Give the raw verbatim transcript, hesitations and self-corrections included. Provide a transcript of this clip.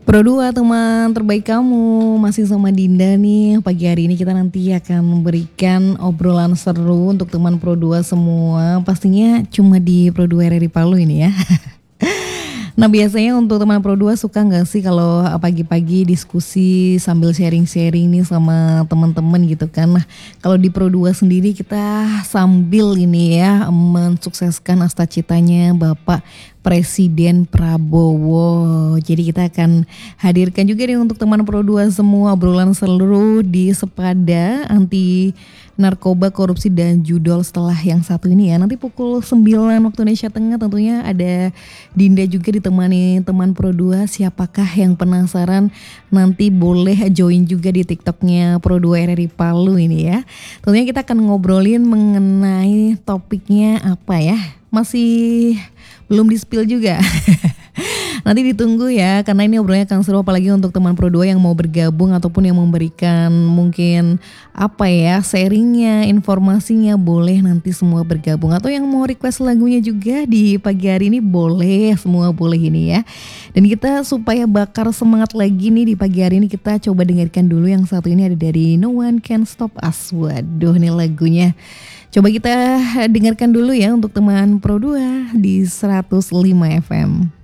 Pro dua teman terbaik kamu, masih sama Dinda nih. Pagi hari ini kita nanti akan memberikan obrolan seru untuk teman Pro dua semua. Pastinya cuma di Pro dua R R I Palu ini ya. Nah biasanya untuk teman Pro dua suka nggak sih kalau pagi-pagi diskusi sambil sharing-sharing nih sama teman-teman gitu kan. Nah kalau di Pro dua sendiri kita sambil ini ya mensukseskan astacitanya Bapak Presiden Prabowo. Jadi kita akan hadirkan juga nih untuk teman Pro dua semua obrolan seluruh di Sepada anti narkoba, korupsi dan judol setelah yang satu ini ya. Nanti pukul sembilan waktu Indonesia Tengah tentunya ada Dinda juga ditemani teman Pro dua. Siapakah yang penasaran nanti boleh join juga di TikToknya Pro dua R R I Palu ini ya. Tentunya kita akan ngobrolin mengenai topiknya apa ya. Masih belum di-spill juga. Nanti ditunggu ya, karena ini obrolannya akan seru apalagi untuk teman Pro dua yang mau bergabung ataupun yang memberikan mungkin apa ya, sharingnya, informasinya boleh nanti semua bergabung. Atau yang mau request lagunya juga di pagi hari ini boleh, semua boleh ini ya. Dan kita supaya bakar semangat lagi nih di pagi hari ini kita coba dengarkan dulu yang satu ini ada dari No One Can Stop Us. Waduh nih lagunya. Coba kita dengarkan dulu ya untuk teman Pro dua di seratus lima F M.